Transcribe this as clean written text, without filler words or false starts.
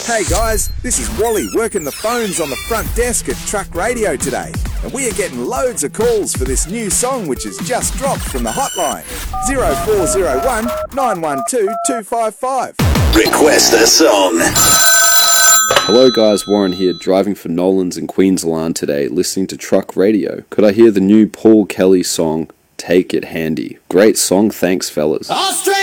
Hey guys, this is Wally working the phones on the front desk at Truck Radio today. And we are getting loads of calls for this new song which has just dropped from the hotline. 0401 912 255. Request a song. Hello guys, Warren here, driving for Nolan's in Queensland today, listening to Truck Radio. Could I hear the new Paul Kelly song, Take It Handy? Great song, thanks fellas. Australia!